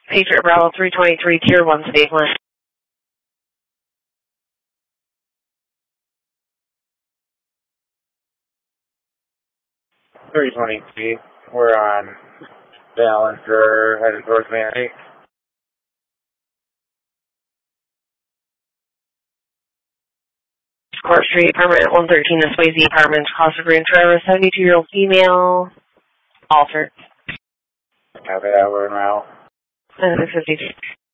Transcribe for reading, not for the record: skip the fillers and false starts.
Patriot Bravo 323, Tier 1 statement. .323, we're on Ballinger, headed towards Manny. Court Street, apartment 113, the Swayze Apartments, Cross the Green Traverse, 72-year-old female, altered. Copy that, we're in route. 652.